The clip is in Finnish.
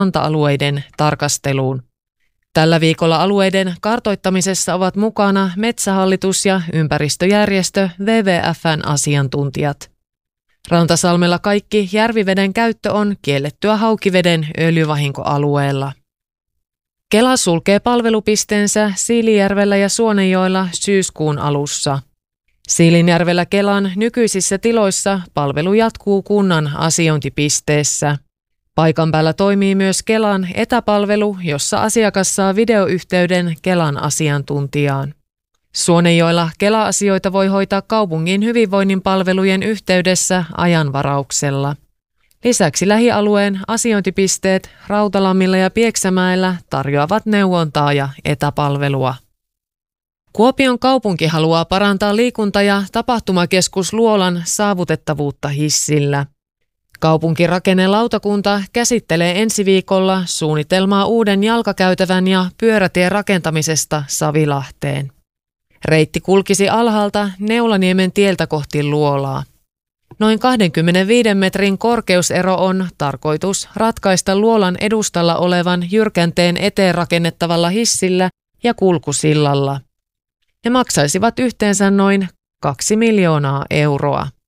ranta-alueiden tarkasteluun. Tällä viikolla alueiden kartoittamisessa ovat mukana Metsähallitus ja ympäristöjärjestö WWF:n asiantuntijat. Rantasalmella kaikki järviveden käyttö on kiellettyä haukiveden öljyvahinkoalueella. Kela sulkee palvelupisteensä Siilinjärvellä ja Suonenjoella syyskuun alussa. Siilinjärvellä Kelan nykyisissä tiloissa palvelu jatkuu kunnan asiointipisteessä. Paikan päällä toimii myös Kelan etäpalvelu, jossa asiakas saa videoyhteyden Kelan asiantuntijaan. Suonenjoella Kela-asioita voi hoitaa kaupungin hyvinvoinnin palvelujen yhteydessä ajanvarauksella. Lisäksi lähialueen asiointipisteet Rautalammilla ja Pieksämäellä tarjoavat neuvontaa ja etäpalvelua. Kuopion kaupunki haluaa parantaa liikunta- ja tapahtumakeskus Luolan saavutettavuutta hissillä. Kaupunkirakennelautakunta käsittelee ensi viikolla suunnitelmaa uuden jalkakäytävän ja pyörätien rakentamisesta Savilahteen. Reitti kulkisi alhaalta Neulaniemen tieltä kohti Luolaa. Noin 25 metrin korkeusero on tarkoitus ratkaista Luolan edustalla olevan jyrkänteen eteen rakennettavalla hissillä ja kulkusillalla. Ne maksaisivat yhteensä noin 2 miljoonaa euroa.